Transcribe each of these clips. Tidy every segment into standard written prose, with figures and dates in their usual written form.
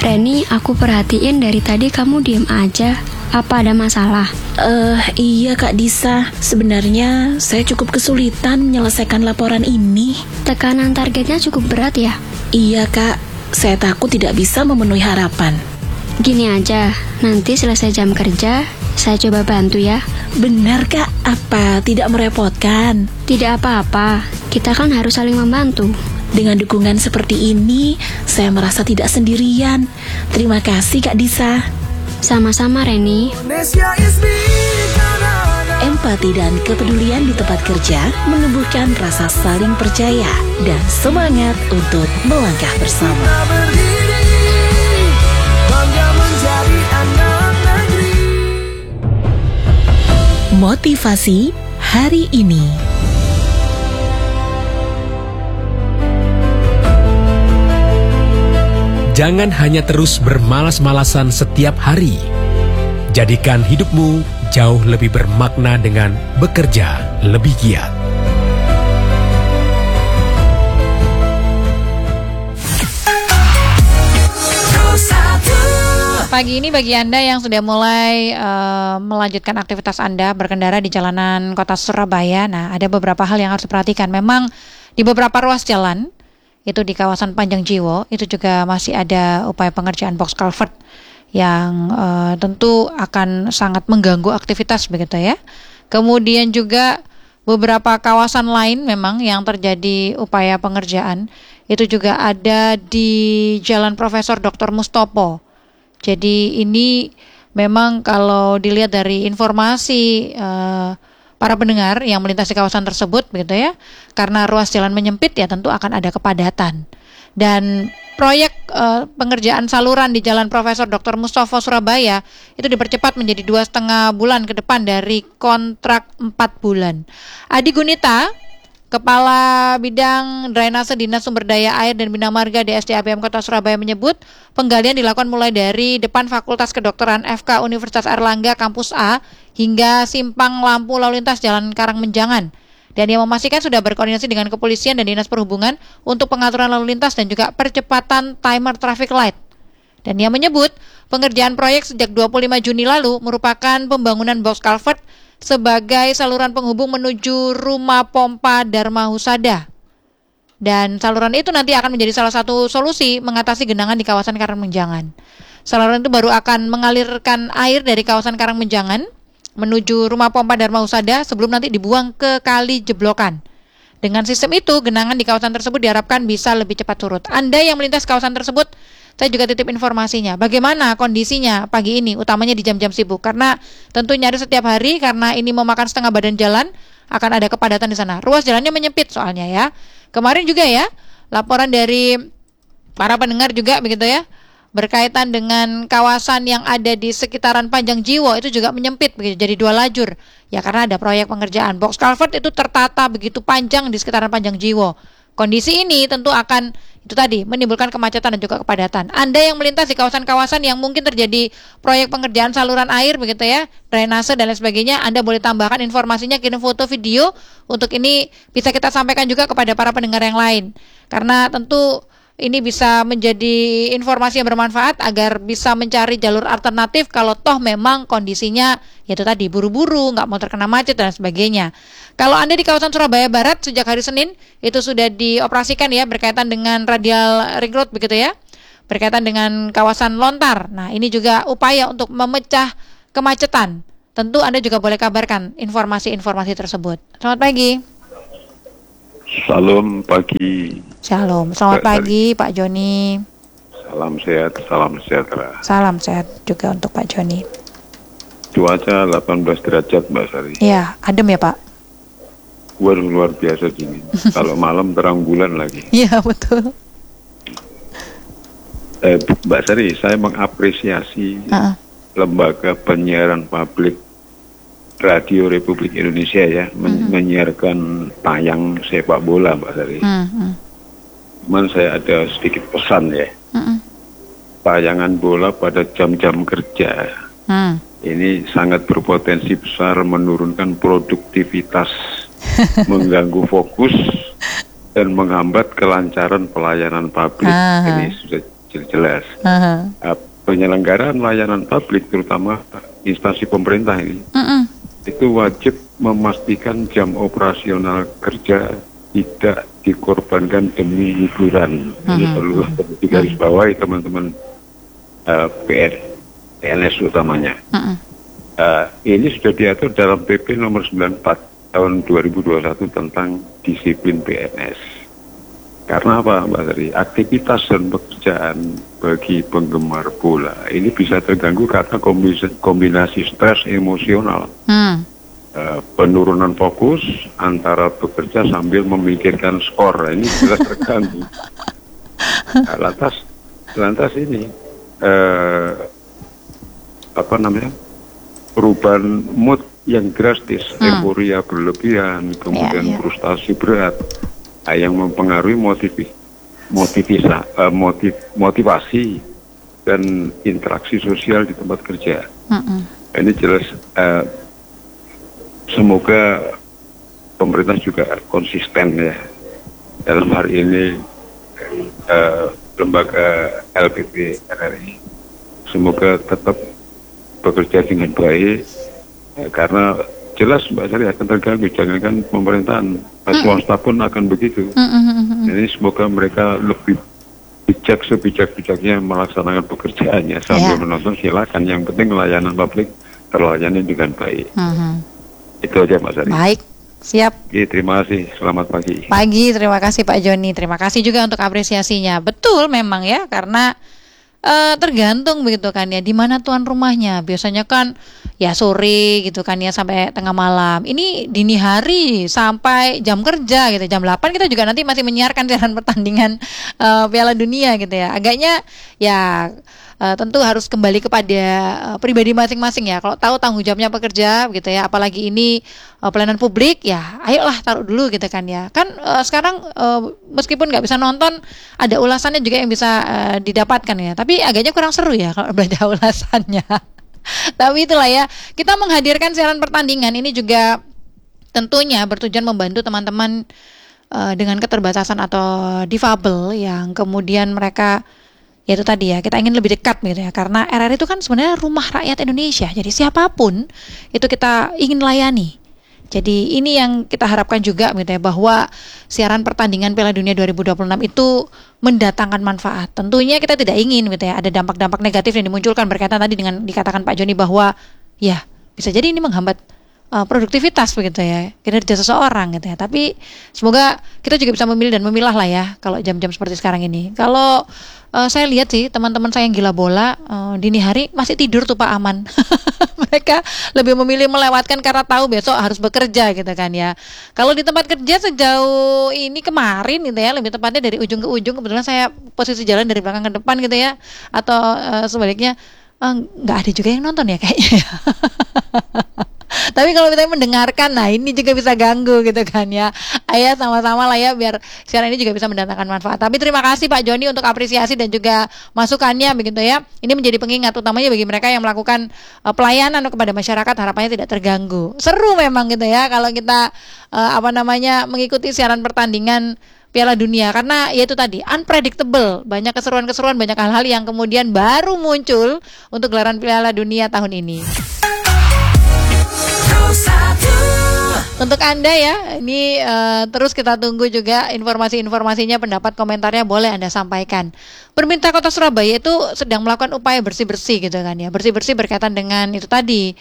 Reni, aku perhatiin dari tadi kamu diem aja. Apa ada masalah? Iya Kak Disa, sebenarnya saya cukup kesulitan menyelesaikan laporan ini. Tekanan targetnya cukup berat ya? Iya Kak, saya takut tidak bisa memenuhi harapan. Gini aja, nanti selesai jam kerja, saya coba bantu ya. Benar Kak, apa tidak merepotkan? Tidak apa-apa, kita kan harus saling membantu. Dengan dukungan seperti ini, saya merasa tidak sendirian. Terima kasih Kak Disa. Sama-sama Reni. Empati dan kepedulian di tempat kerja menumbuhkan rasa saling percaya dan semangat untuk melangkah bersama. Motivasi hari ini. Jangan hanya terus bermalas-malasan setiap hari. Jadikan hidupmu jauh lebih bermakna dengan bekerja lebih giat. Pagi ini bagi Anda yang sudah mulai melanjutkan aktivitas Anda berkendara di jalanan kota Surabaya, nah ada beberapa hal yang harus diperhatikan. Memang di beberapa ruas jalan, itu di kawasan Panjang Jiwo, itu juga masih ada upaya pengerjaan box culvert yang tentu akan sangat mengganggu aktivitas begitu ya. Kemudian juga beberapa kawasan lain memang yang terjadi upaya pengerjaan, itu juga ada di Jalan Profesor Dr. Mustopo. Jadi ini memang kalau dilihat dari informasi para pendengar yang melintas di kawasan tersebut begitu ya, karena ruas jalan menyempit ya tentu akan ada kepadatan. Dan proyek pengerjaan saluran di Jalan Profesor Dr. Mustopo Surabaya itu dipercepat menjadi 2,5 bulan ke depan dari kontrak 4 bulan. Adi Gunita, Kepala Bidang Drainase Dinas Sumber Daya Air dan Bina Marga DSD-APM Kota Surabaya menyebut penggalian dilakukan mulai dari depan Fakultas Kedokteran FK Universitas Airlangga Kampus A hingga simpang lampu lalu lintas Jalan Karangmenjangan. Dan dia memastikan sudah berkoordinasi dengan kepolisian dan Dinas Perhubungan untuk pengaturan lalu lintas dan juga percepatan timer traffic light. Dan dia menyebut pengerjaan proyek sejak 25 Juni lalu merupakan pembangunan box culvert sebagai saluran penghubung menuju rumah pompa Dharma Husada. Dan saluran itu nanti akan menjadi salah satu solusi mengatasi genangan di kawasan Karangmenjangan. Saluran itu baru akan mengalirkan air dari kawasan Karangmenjangan menuju rumah pompa Dharma Husada sebelum nanti dibuang ke kali Jeblokan. Dengan sistem itu, genangan di kawasan tersebut diharapkan bisa lebih cepat surut. Anda yang melintas kawasan tersebut, saya juga titip informasinya. Bagaimana kondisinya pagi ini, utamanya di jam-jam sibuk. Karena tentu nyaris setiap hari, karena ini memakan setengah badan jalan, akan ada kepadatan di sana. Ruas jalannya menyempit soalnya ya. Kemarin juga ya, laporan dari para pendengar juga begitu ya, berkaitan dengan kawasan yang ada di sekitaran Panjang Jiwo itu juga menyempit begitu, jadi 2 lajur. Ya karena ada proyek pengerjaan. Box culvert itu tertata begitu panjang di sekitaran Panjang Jiwo. Kondisi ini tentu akan itu tadi menimbulkan kemacetan dan juga kepadatan. Anda yang melintas di kawasan-kawasan yang mungkin terjadi proyek pengerjaan saluran air begitu ya, drainase dan lain sebagainya, Anda boleh tambahkan informasinya, kirim foto video. Untuk ini bisa kita sampaikan juga kepada para pendengar yang lain. Karena tentu ini bisa menjadi informasi yang bermanfaat agar bisa mencari jalur alternatif kalau toh memang kondisinya yaitu tadi buru-buru, nggak mau terkena macet dan sebagainya. Kalau Anda di kawasan Surabaya Barat sejak hari Senin itu sudah dioperasikan ya berkaitan dengan radial ring road begitu ya, berkaitan dengan kawasan Lontar. Nah ini juga upaya untuk memecah kemacetan. Tentu Anda juga boleh kabarkan informasi-informasi tersebut. Selamat pagi. Salam pagi. Shalom, selamat pagi Pak Joni. Salam sehat, salam sejahtera. Salam sehat juga untuk Pak Joni. Cuaca 18 derajat Mbak Sari. Iya, adem ya Pak? Waduh, luar biasa dingin. Kalau malam terang bulan lagi. Iya betul. Mbak Sari, saya mengapresiasi lembaga penyiaran publik Radio Republik Indonesia ya, menyiarkan tayang sepak bola Mbak Sari. Cuman saya ada sedikit pesan ya. Tayangan bola pada jam-jam kerja ini sangat berpotensi besar menurunkan produktivitas, mengganggu fokus dan menghambat kelancaran pelayanan publik. Ini sudah jelas. Penyelenggaraan layanan publik, terutama instansi pemerintah ini, itu wajib memastikan jam operasional kerja tidak dikorbankan demi hiburan. Ini perlu digarisbawahi teman-teman PNS utamanya. Ini sudah diatur dalam PP nomor 94 tahun 2021 tentang disiplin PNS. Karena apa, Mbak Sari? Aktivitas dan pekerjaan bagi penggemar bola ini bisa terganggu karena kombinasi stres emosional, penurunan fokus antara bekerja sambil memikirkan skor. Ini jelas terganggu. Nah, lantas ini perubahan mood yang drastis, euforia berlebihan, kemudian frustasi berat, yang mempengaruhi motivasi dan interaksi sosial di tempat kerja. Ini jelas, semoga pemerintah juga konsisten ya dalam hal ini, lembaga LPP RRI semoga tetap bekerja dengan baik, karena jelas Mbak Sari akan terganggu, jangankan pemerintahan, swasta pun akan begitu. Jadi semoga mereka lebih bijak, sebijak-bijaknya melaksanakan pekerjaannya sambil menonton, silakan. Yang penting layanan publik terlayani dengan baik. Itu aja Mbak Sari. Baik, siap. Oke, terima kasih. Selamat pagi. Pagi, terima kasih Pak Joni. Terima kasih juga untuk apresiasinya. Betul memang ya, karena tergantung begitu kan ya, di mana tuan rumahnya. Biasanya kan ya sore gitu kan ya, sampai tengah malam. Ini dini hari sampai jam kerja gitu, jam 8 kita juga nanti masih menyiarkan siaran pertandingan Piala Dunia gitu ya. Agaknya ya tentu harus kembali kepada pribadi masing-masing ya. Kalau tahu tanggung jawabnya pekerja gitu ya, apalagi ini pelayanan publik ya, ayolah taruh dulu gitu kan ya. Kan sekarang meskipun nggak bisa nonton, ada ulasannya juga yang bisa didapatkan ya. Tapi agaknya kurang seru ya kalau ada ulasannya. Tapi itulah ya, kita menghadirkan siaran pertandingan ini juga tentunya bertujuan membantu teman-teman dengan keterbatasan atau difabel yang kemudian mereka, ya itu tadi ya, kita ingin lebih dekat gitu ya, karena RRI itu kan sebenarnya rumah rakyat Indonesia, jadi siapapun itu kita ingin layani. Jadi ini yang kita harapkan juga gitu ya, bahwa siaran pertandingan Piala Dunia 2026 itu mendatangkan manfaat. Tentunya kita tidak ingin gitu ya, ada dampak-dampak negatif yang dimunculkan berkaitan tadi dengan dikatakan Pak Joni bahwa ya bisa jadi ini menghambat produktivitas begitu ya, kinerja seseorang gitu ya. Tapi semoga kita juga bisa memilih dan memilah lah ya kalau jam-jam seperti sekarang ini. Kalau saya lihat sih teman-teman saya yang gila bola dini hari masih tidur tuh Pak, aman. Mereka lebih memilih melewatkan karena tahu besok harus bekerja gitu kan ya. Kalau di tempat kerja sejauh ini kemarin gitu ya, lebih tepatnya dari ujung ke ujung, kebetulan saya posisi jalan dari belakang ke depan gitu ya, atau sebaliknya nggak ada juga yang nonton ya kayaknya. Tapi kalau kita mendengarkan, nah ini juga bisa ganggu gitu kan ya. Ayo sama-sama lah ya, biar siaran ini juga bisa mendatangkan manfaat. Tapi terima kasih Pak Joni untuk apresiasi dan juga masukannya begitu ya. Ini menjadi pengingat utamanya bagi mereka yang melakukan pelayanan kepada masyarakat, harapannya tidak terganggu. Seru memang gitu ya kalau kita mengikuti siaran pertandingan Piala Dunia, karena ya itu tadi unpredictable, banyak keseruan-keseruan, banyak hal-hal yang kemudian baru muncul untuk gelaran Piala Dunia tahun ini. Untuk Anda ya, ini terus kita tunggu juga informasi-informasinya, pendapat komentarnya boleh Anda sampaikan. Pemerintah Kota Surabaya itu sedang melakukan upaya bersih-bersih gitu kan ya. Bersih-bersih berkaitan dengan itu tadi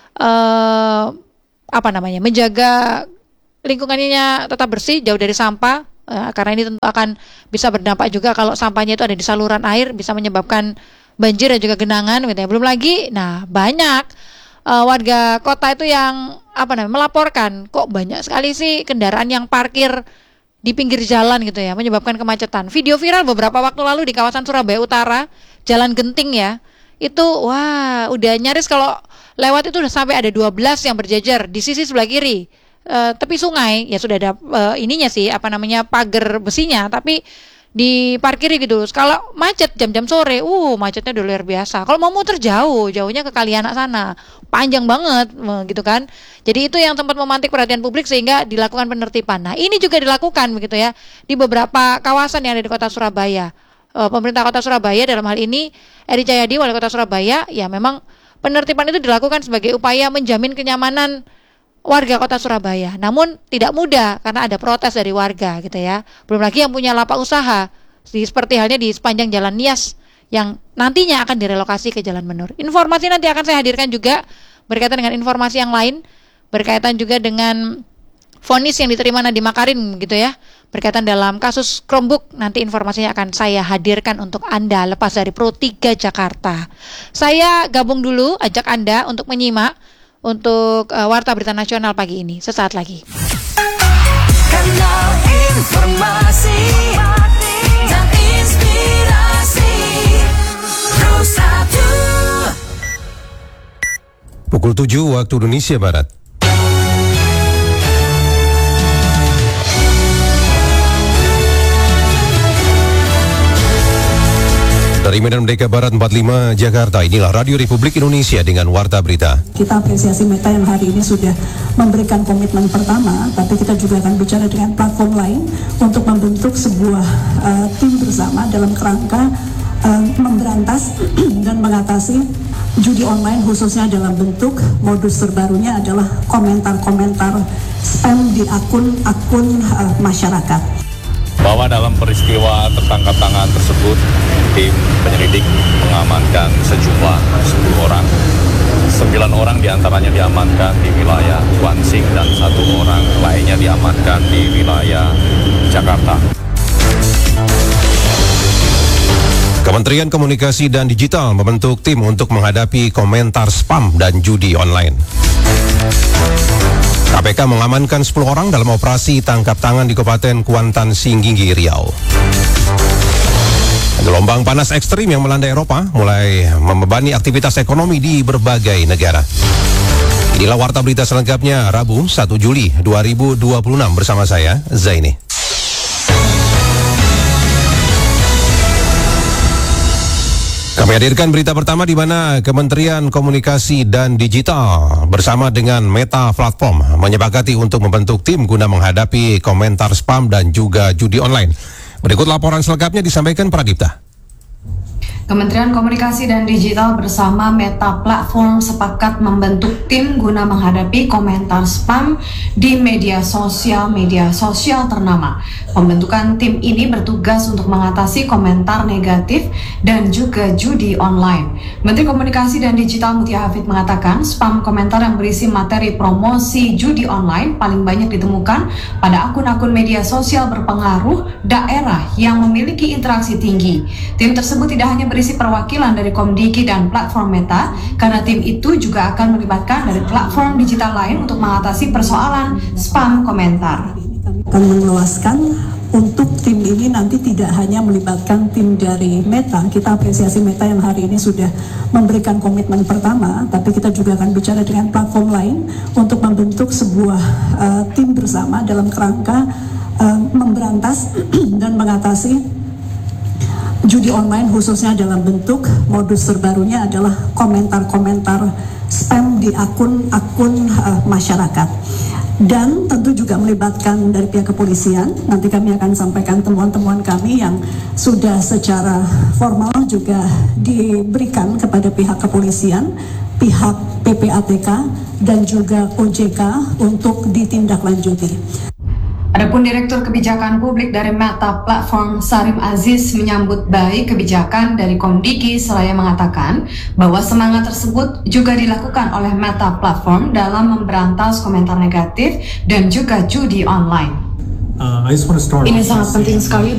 menjaga lingkungannya tetap bersih, jauh dari sampah, karena ini tentu akan bisa berdampak juga kalau sampahnya itu ada di saluran air, bisa menyebabkan banjir dan juga genangan gitu ya. Belum lagi, nah banyak warga kota itu yang melaporkan kok banyak sekali sih kendaraan yang parkir di pinggir jalan gitu ya, menyebabkan kemacetan. Video viral beberapa waktu lalu di kawasan Surabaya Utara, Jalan Genting ya, itu wah udah nyaris kalau lewat itu udah sampai ada 12 yang berjejer di sisi sebelah kiri tepi sungai. Ya sudah ada pagar besinya, tapi diparkiri gitu. Kalau macet jam-jam sore, macetnya udah luar biasa. Kalau mau muter jauhnya ke Kalianak sana, panjang banget gitu kan. Jadi itu yang sempat memantik perhatian publik sehingga dilakukan penertiban. Nah ini juga dilakukan begitu ya di beberapa kawasan yang ada di kota Surabaya. pemerintah Kota Surabaya, dalam hal ini Eri Cahyadi, Wali Kota Surabaya, ya memang penertiban itu dilakukan sebagai upaya menjamin kenyamanan warga Kota Surabaya. Namun tidak mudah karena ada protes dari warga gitu ya. Belum lagi yang punya lapak usaha, seperti halnya di sepanjang Jalan Nias yang nantinya akan direlokasi ke Jalan Menur. Informasi nanti akan saya hadirkan juga berkaitan dengan informasi yang lain, berkaitan juga dengan vonis yang diterima Nadiem Makarim gitu ya, berkaitan dalam kasus Chromebook. Nanti informasinya akan saya hadirkan untuk Anda lepas dari Pro 3 Jakarta. Saya gabung dulu, ajak Anda untuk menyimak untuk Warta Berita Nasional pagi ini. Sesaat lagi. Kanal informasi dan inspirasi Pro 1. Pukul 7 waktu Indonesia Barat. Dari Medan Merdeka Barat 45 Jakarta, inilah Radio Republik Indonesia dengan Warta Berita. Kita apresiasi Meta yang hari ini sudah memberikan komitmen pertama, tapi kita juga akan bicara dengan platform lain untuk membentuk sebuah tim bersama dalam kerangka memberantas dan mengatasi judi online, khususnya dalam bentuk modus terbarunya adalah komentar-komentar spam di akun-akun masyarakat. Bahwa dalam peristiwa tertangkap tangan tersebut, tim penyelidik mengamankan sejumlah 10 orang. 9 orang diantaranya diamankan di wilayah Kuansing dan 1 orang lainnya diamankan di wilayah Jakarta. Kementerian Komunikasi dan Digital membentuk tim untuk menghadapi komentar spam dan judi online. KPK mengamankan 10 orang dalam operasi tangkap tangan di Kabupaten Kuantan, Singgigi, Riau. Gelombang panas ekstrim yang melanda Eropa mulai membebani aktivitas ekonomi di berbagai negara. Inilah Warta Berita selengkapnya Rabu 1 Juli 2026 bersama saya, Zaini. Kami hadirkan berita pertama di mana Kementerian Komunikasi dan Digital bersama dengan Meta Platform menyepakati untuk membentuk tim guna menghadapi komentar spam dan juga judi online. Berikut laporan selengkapnya disampaikan Pradipta. Kementerian Komunikasi dan Digital bersama Meta Platform sepakat membentuk tim guna menghadapi komentar spam di media sosial ternama. Pembentukan tim ini bertugas untuk mengatasi komentar negatif dan juga judi online. Menteri Komunikasi dan Digital Mutia Hafid mengatakan spam komentar yang berisi materi promosi judi online paling banyak ditemukan pada akun-akun media sosial berpengaruh daerah yang memiliki interaksi tinggi. Tim tersebut tidak hanya berisi perwakilan dari Komdigi dan platform Meta, karena tim itu juga akan melibatkan dari platform digital lain untuk mengatasi persoalan spam komentar. Akan meluaskan untuk tim ini nanti tidak hanya melibatkan tim dari Meta. Kita apresiasi Meta yang hari ini sudah memberikan komitmen pertama, tapi kita juga akan bicara dengan platform lain untuk membentuk sebuah tim bersama dalam kerangka memberantas dan mengatasi judi online, khususnya dalam bentuk modus terbarunya adalah komentar-komentar spam di akun-akun masyarakat. Dan tentu juga melibatkan dari pihak kepolisian. Nanti kami akan sampaikan temuan-temuan kami yang sudah secara formal juga diberikan kepada pihak kepolisian, pihak PPATK dan juga OJK untuk ditindaklanjuti. Adapun Direktur Kebijakan Publik dari Meta Platform Sarim Aziz menyambut baik kebijakan dari Komdigi seraya mengatakan bahwa semangat tersebut juga dilakukan oleh Meta Platform dalam memberantas komentar negatif dan juga judi online. Ini sangat penting sekali